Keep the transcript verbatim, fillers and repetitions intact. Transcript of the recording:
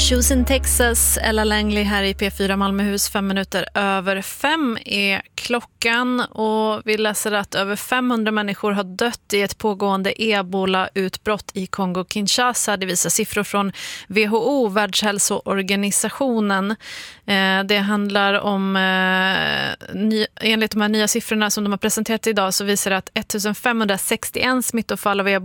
Shoes in Texas, Ella Langley här i P fyra Malmöhus. Fem minuter över fem är klockan och vi läser att över femhundra människor har dött i ett pågående ebola-utbrott i Kongo-Kinshasa. Det visar siffror från W H O, Världshälsoorganisationen. Det handlar om, enligt de här nya siffrorna som de har presenterat idag, så visar det att femtonhundrasextioett smittoffall av ebola